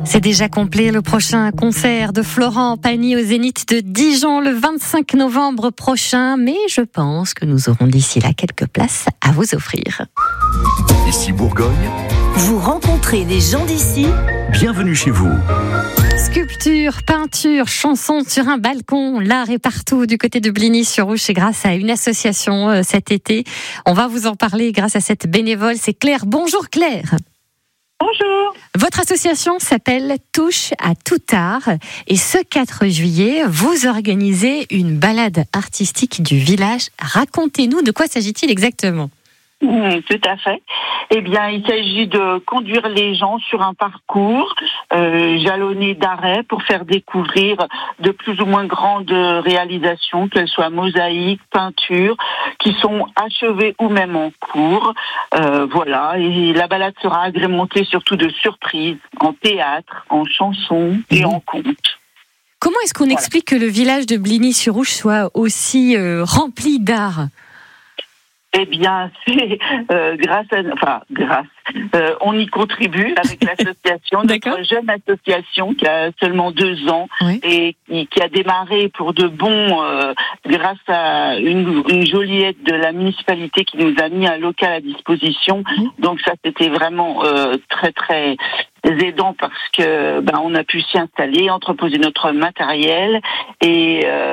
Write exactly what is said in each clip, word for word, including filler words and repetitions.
C'est déjà complet, le prochain concert de Florent Pagny au Zénith de Dijon le vingt-cinq novembre prochain. Mais je pense que nous aurons d'ici là quelques places à vous offrir. Ici Bourgogne. Vous rencontrez des gens d'ici. Bienvenue chez vous. Sculpture, peinture, chansons sur un balcon, l'art est partout du côté de Bligny-sur-Ouche. C'est grâce à une association euh, cet été. On va vous en parler grâce à cette bénévole. C'est Claire. Bonjour Claire. Bonjour. Votre association s'appelle Touche à tout art et ce quatre juillet, vous organisez une balade artistique du village. Racontez-nous de quoi s'agit-il exactement ? Mmh, tout à fait. Eh bien, il s'agit de conduire les gens sur un parcours euh, jalonné d'arrêts pour faire découvrir de plus ou moins grandes réalisations, qu'elles soient mosaïques, peintures, qui sont achevées ou même en cours. Euh, voilà. Et la balade sera agrémentée surtout de surprises en théâtre, en chansons et mmh. en contes. Comment est-ce qu'on voilà. explique que le village de Bligny-sur-Ouche soit aussi euh, rempli d'art ? Eh bien, c'est euh, grâce à... Enfin, grâce. Euh, on y contribue avec l'association, notre jeune association qui a seulement deux ans oui. et qui, qui a démarré pour de bon euh, grâce à une, une jolie aide de la municipalité qui nous a mis un local à disposition. Oui. Donc ça, c'était vraiment euh, très, très aidant parce que ben, on a pu s'y installer, entreposer notre matériel et, euh,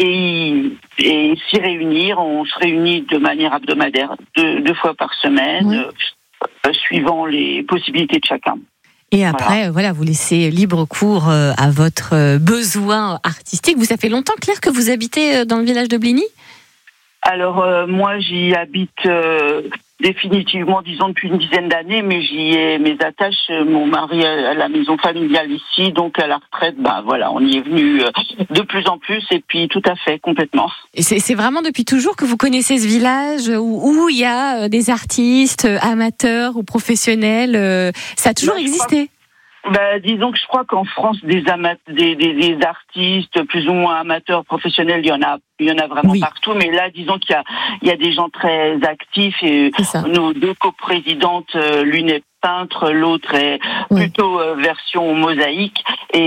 et, et s'y réunir. On se réunit de manière hebdomadaire, deux, deux fois par semaine. Oui. Euh, suivant les possibilités de chacun. Et après, voilà. voilà, vous laissez libre cours à votre besoin artistique. Vous, ça fait longtemps, Claire, que vous habitez dans le village de Bligny ? Alors, euh, moi, j'y habite euh, définitivement, disons, depuis une dizaine d'années, mais j'y ai mes attaches. Mon mari a la maison familiale ici, donc à la retraite, ben voilà, on y est venu de plus en plus, et puis tout à fait, complètement. Et c'est, c'est vraiment depuis toujours que vous connaissez ce village où, où il y a des artistes, amateurs ou professionnels, euh, ça a toujours ben, existé ? Ben, disons que je crois qu'en France, des, amat- des, des, des artistes plus ou moins amateurs, professionnels, il y en a, il y en a vraiment oui. partout. Mais là, disons qu'il y a, il y a des gens très actifs et nos deux coprésidentes, l'une est peintre, l'autre est oui. plutôt euh, version mosaïque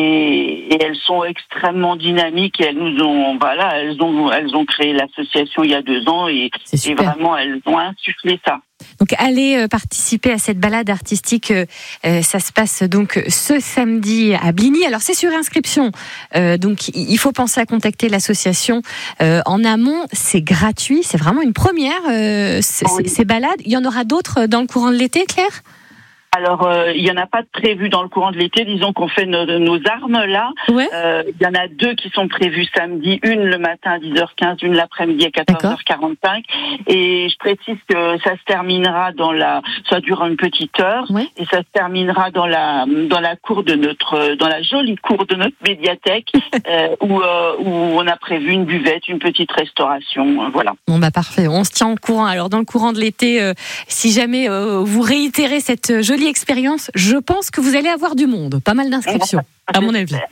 et, et elles sont extrêmement dynamiques et elles nous ont, voilà, elles ont, elles ont créé l'association il y a deux ans et, et vraiment elles ont insufflé ça. Donc allez euh, participer à cette balade artistique, euh, euh, ça se passe donc ce samedi à Bligny. Alors c'est sur inscription, euh, donc il faut penser à contacter l'association euh, en amont, c'est gratuit, c'est vraiment une première euh, c- oui. ces balades. Il y en aura d'autres dans le courant de l'été, Claire ? Alors, euh, il y en a pas de prévu dans le courant de l'été. Disons qu'on fait nos, nos armes là. Ouais. Euh, il y en a deux qui sont prévues samedi. Une le matin à dix heures quinze, une l'après-midi à quatorze heures quarante-cinq. Et je précise que ça se terminera dans la... Ça dure une petite heure. Ouais. Et ça se terminera dans la dans la cour de notre... Dans la jolie cour de notre médiathèque euh, où, euh, où on a prévu une buvette, une petite restauration. Euh, voilà. Bon, bah parfait. On se tient au courant. Alors, dans le courant de l'été, euh, si jamais euh, vous réitérez cette jolie expérience, je pense que vous allez avoir du monde, pas mal d'inscriptions, à mon avis.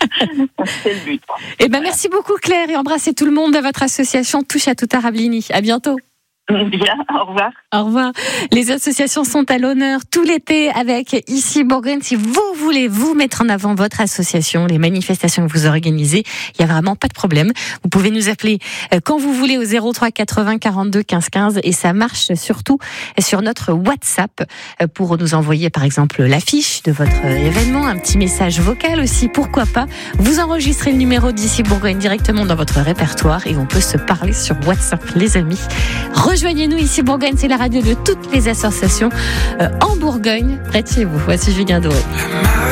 C'est le but. Et ben merci beaucoup Claire et embrassez tout le monde de votre association Touche à tout art à Bligny. À bientôt. Bien, au revoir. Au revoir. Les associations sont à l'honneur tout l'été avec Ici Bourgogne. Si vous voulez vous mettre en avant votre association, les manifestations que vous organisez, il n'y a vraiment pas de problème. Vous pouvez nous appeler quand vous voulez au zéro trois quatre-vingts quarante-deux quinze quinze et ça marche surtout sur notre WhatsApp pour nous envoyer par exemple l'affiche de votre événement, un petit message vocal aussi, pourquoi pas. Vous enregistrez le numéro d'Ici Bourgogne directement dans votre répertoire et on peut se parler sur WhatsApp, les amis. Rejoignez-nous Ici Bourgogne, c'est la radio de toutes les associations euh, en Bourgogne, près de chez vous. Voici Julien Doré.